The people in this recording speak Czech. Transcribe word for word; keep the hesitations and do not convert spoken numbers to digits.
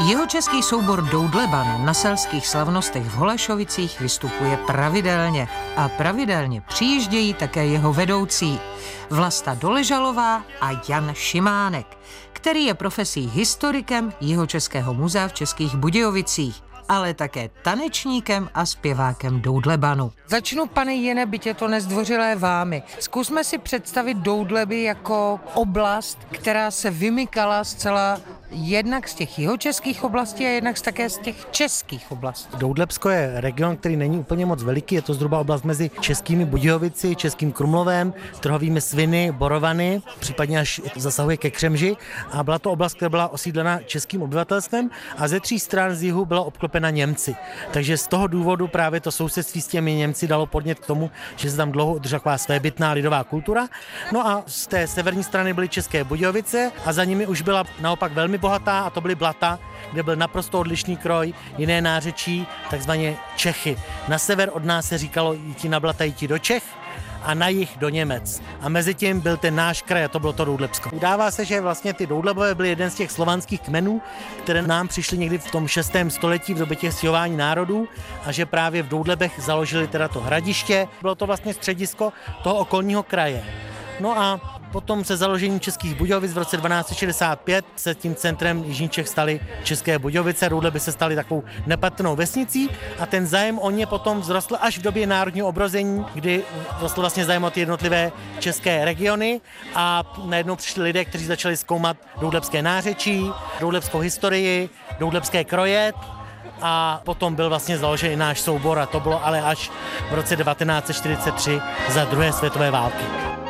Jihočeský soubor Doudleban na selských slavnostech v Holešovicích vystupuje pravidelně a pravidelně přijíždějí také jeho vedoucí Vlasta Doležalová a Jan Šimánek, který je profesí historikem Jihočeského muzea v Českých Budějovicích, ale také tanečníkem a zpěvákem Doudlebanu. Začnu, pane Jene, byť je to nezdvořilé vámi. Zkusme si představit Doudleby jako oblast, která se vymykala zcela jednak z těch jihočeských oblastí a jednak také z těch českých oblastí. Doudlebsko je region, který není úplně moc veliký, je to zhruba oblast mezi Českými Budějovici, Českým Krumlovem, Trhovými Sviny, Borovany, případně až zasahuje ke Křemži, a byla to oblast, která byla osídlena českým obyvatelstvem a ze tří stran z jihu byla obklopena Němci. Takže z toho důvodu právě to sousedství s těmi Němci dalo podnět k tomu, že se tam dlouho udržela taková svébytná lidová kultura. No a z té severní strany byly České Budějovice a za nimi už byla naopak velmi bohatá, a to byly Blata, kde byl naprosto odlišný kroj, jiné nářečí, takzvaně Čechy. Na sever od nás se říkalo jít na Blata, jít do Čech, a na jih do Němec. A mezi tím byl ten náš kraj a to bylo to Doudlebsko. Udává se, že vlastně ty Doudlebové byly jeden z těch slovanských kmenů, které nám přišly někdy v tom šestém století v době těch stěhování národů, a že právě v Doudlebech založili teda to hradiště. Bylo to vlastně středisko toho okolního kraje. No a potom se založením Českých Budějovic v roce dvanáct set šedesát pět se tím centrem Jižní Čech staly České Budějovice, Doudleby se staly takovou nepatrnou vesnicí a ten zájem o ně potom vzrostl až v době národního obrození, kdy vzrostl vlastně zájem o ty jednotlivé české regiony a najednou přišli lidé, kteří začali zkoumat doudlebské nářečí, doudlebskou historii, doudlebské kroje. A potom byl vlastně založen náš soubor, a to bylo ale až v roce devatenáct set čtyřicet tři za druhé světové války.